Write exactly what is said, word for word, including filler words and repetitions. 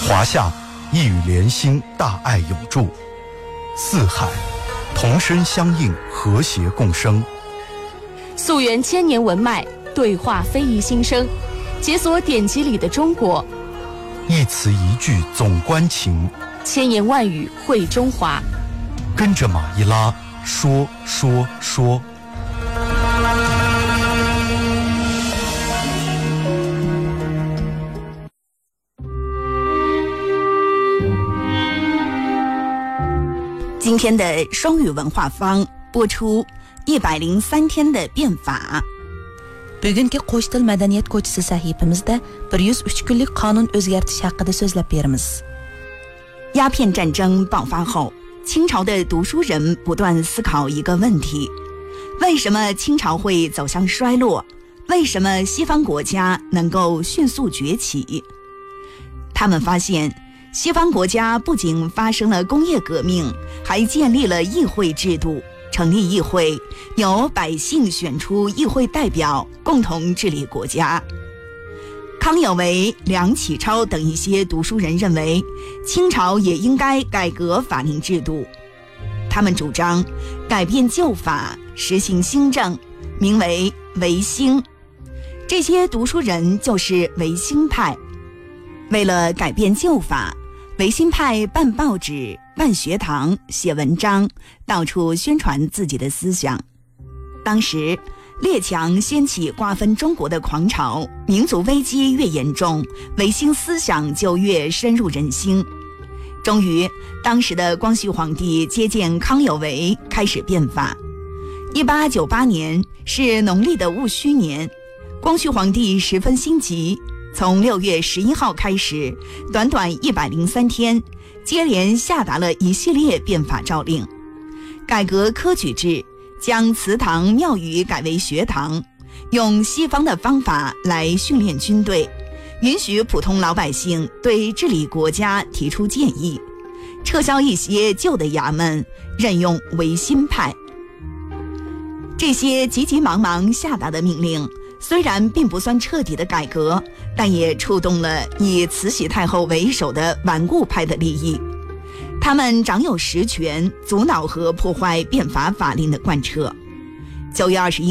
华夏一语连心，大爱永驻；四海同声相应，和谐共生。 溯源千年文脉，对话非遗新生，解锁典籍里的中国。 一词一句总关情， 千言万语汇中华。 跟着马一拉，说说说。 今天的双语文化坊播出一百零三天的变法。 Bugungi qo'sh til madaniyat ko'chisi sahifamizda bir yuz uch kunlik qonun o'zgartish haqida so'zlab beramiz。 鸦片战争爆发后，清朝的读书人不断思考一个问题：为什么清朝会走向衰落？为什么西方国家能够迅速崛起？他们发现，西方国家不仅发生了工业革命，还建立了议会制度，成立议会，由百姓选出议会代表，共同治理国家。康有为、梁启超等一些读书人认为，清朝也应该改革法令制度。他们主张改变旧法，实行新政，名为维新。这些读书人就是维新派。为了改变旧法，维新派办报纸、办学堂、写文章，到处宣传自己的思想。当时列强掀起瓜分中国的狂潮，民族危机越严重，维新思想就越深入人心。终于，当时的光绪皇帝接见康有为，开始变法。一八九八年是农历的戊戌年，光绪皇帝十分心急，从六月十一号开始，短短一百零三天，接连下达了一系列变法诏令，改革科举制，将祠堂庙宇改为学堂，用西方的方法来训练军队，允许普通老百姓对治理国家提出建议，撤销一些旧的衙门，任用维新派。这些急急忙忙下达的命令，虽然并不算彻底的改革，但也触动了以慈禧太后为首的顽固派的利益。他们掌有实权，阻挠和破坏变法法令的贯彻。九月二十一